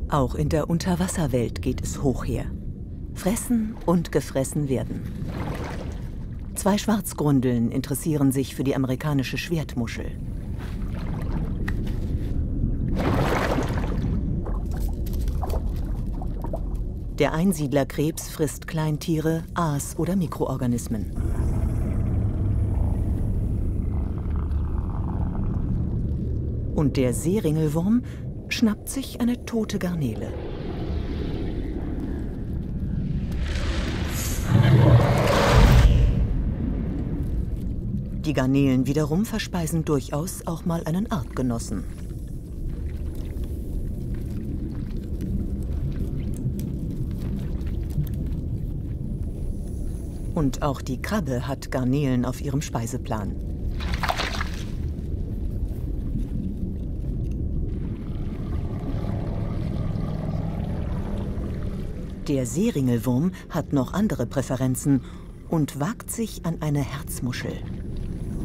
Auch in der Unterwasserwelt geht es hoch her. Fressen und gefressen werden. 2 Schwarzgrundeln interessieren sich für die amerikanische Schwertmuschel. Der Einsiedlerkrebs frisst Kleintiere, Aas oder Mikroorganismen. Und der Seeringelwurm schnappt sich eine tote Garnele. Die Garnelen wiederum verspeisen durchaus auch mal einen Artgenossen. Und auch die Krabbe hat Garnelen auf ihrem Speiseplan. Der Seeringelwurm hat noch andere Präferenzen und wagt sich an eine Herzmuschel.